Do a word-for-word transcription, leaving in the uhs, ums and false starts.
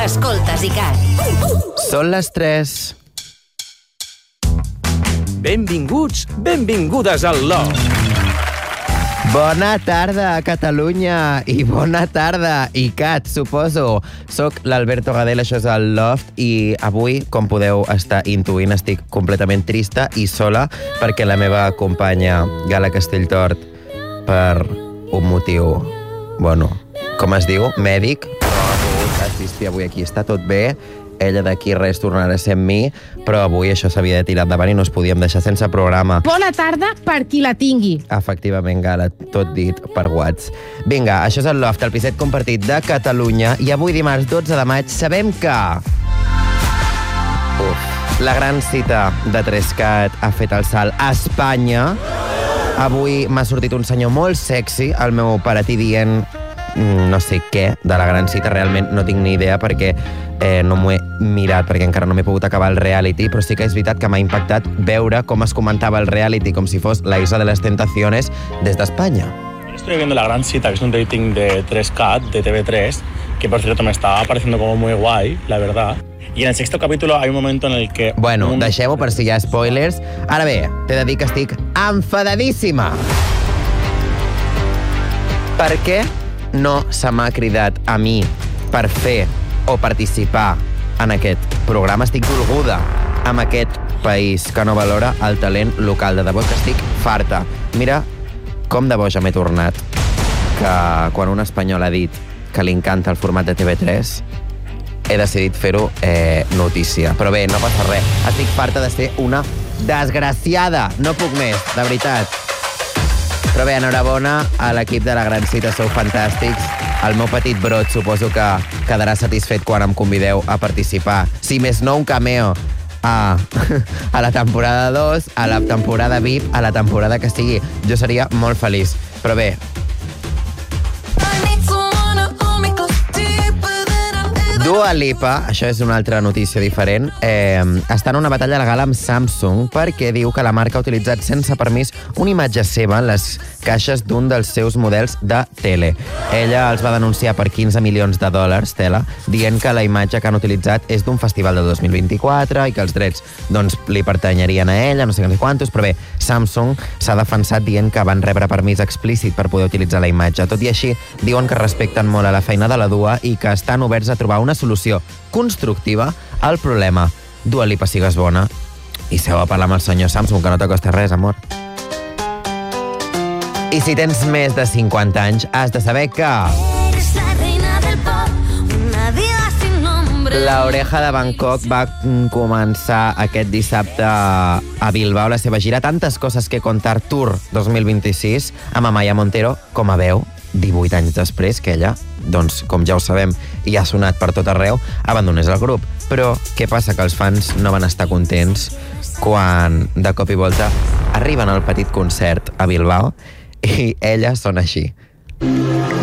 Escoltes ICAT. Són les tres. Benvinguts, benvingudes al Loft. Bona tarda, Catalunya, i bona tarda, ICAT, suposo. Soc l'Alberto Gadel, això és el Loft, i avui, com podeu estar intuint, estic completament trista i sola perquè la meva companya, Gala Castelltort, per un motiu, bueno, com es diu, mèdic, però ha pogut assistir avui aquí. Està tot bé, ella d'aquí res tornarà a ser amb mi, però avui això s'havia de tirar endavant i no es podíem deixar sense programa. Bona tarda per qui la tingui. Efectivament, Gala, tot dit per Whats. Vinga, això és el Loft, el piset compartit de Catalunya, i avui dimarts dotze de maig sabem que... Uf, la gran cita de Trescat ha fet el salt a Espanya. Avui m'ha sortit un senyor molt sexy al meu paratí dient no sé què de la gran cita, realment no tinc ni idea perquè eh, no m'ho he mirat, perquè encara no m'he pogut acabar el reality, però sí que és veritat que m'ha impactat veure com es comentava el reality com si fos la Isla de les Tentaciones des d'Espanya. Estoy viendo La Gran Cita, que es un rating de tres cat, de T V tres, que por cierto me está pareciendo como muy guay, la verdad. Y en el sexto capítulo hay un momento en el que... Bueno, un... deixem-ho per si hi ha spoilers. Ara bé, t'he de dir que estic enfadadíssima. Per què no se m'ha cridat a mi per fer o participar en aquest programa? Estic dolguda amb aquest país que no valora el talent local. De debò que estic farta. Mira com de boja m'he tornat que quan un espanyol ha dit que li encanta el format de T V tres he decidit fer-ho eh, notícia. Però bé, no passa res. Estic farta de ser una desgraciada. No puc més, de veritat. Però bé, enhorabona a l'equip de La Gran Cita, sou fantàstics. El meu petit brot suposo que quedarà satisfet quan em convideu a participar. Si més no, un cameo a, a la temporada dos, a la temporada V I P, a la temporada que sigui. Jo seria molt feliç. Però bé, Dua Lipa, això és una altra notícia diferent, eh, està en una batalla legal amb Samsung perquè diu que la marca ha utilitzat sense permís una imatge seva en les caixes d'un dels seus models de tele. Ella els va denunciar per quinze milions de dòlars, tela, dient que la imatge que han utilitzat és d'un festival de dos mil vint-i-quatre i que els drets doncs, li pertanyerien a ella, no sé quantos, però bé, Samsung s'ha defensat dient que van rebre permís explícit per poder utilitzar la imatge. Tot i així, diuen que respecten molt a la feina de la Dua i que estan oberts a trobar una solució constructiva al problema. Dua Lipa, sigues bona i seu a parlar amb el senyor Samsung, que no t'acosta res, amor. I si tens més de cinquanta anys, has de saber que... La Oreja de Bangkok va començar aquest dissabte a Bilbao la seva gira Tantes coses que contar Tour dos mil vint-i-sis amb Amaya Montero com a veu, divuit anys després que ella, doncs, com ja ho sabem, i ha sonat per tot arreu, abandonés el grup. Però què passa? Que els fans no van estar contents quan, de cop i volta, arriben al petit concert a Bilbao i ella sona així.